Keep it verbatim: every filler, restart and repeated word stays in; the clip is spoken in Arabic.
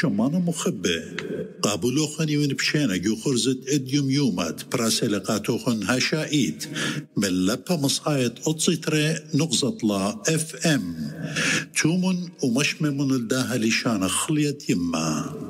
شمانة مخبة قابلوخن يون بشينا جو خرزت اديوم يومات براسلقاتوخن هشائيت من لبا مصايت أتصيتري نغزط لا اف ام تومن ومشممن الداها لشان خليت يما